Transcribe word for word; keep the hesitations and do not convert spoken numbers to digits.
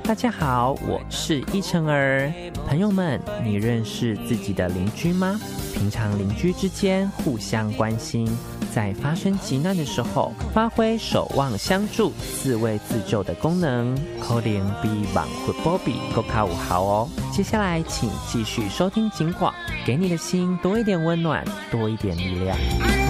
大家好，我是依晨儿。朋友们，你认识自己的邻居吗？平常邻居之间互相关心，在发生急难的时候，发挥守望相助、自卫自救的功能，可能比网活波比更加有效哦。接下来，请继续收听警广，给你的心多一点温暖，多一点力量。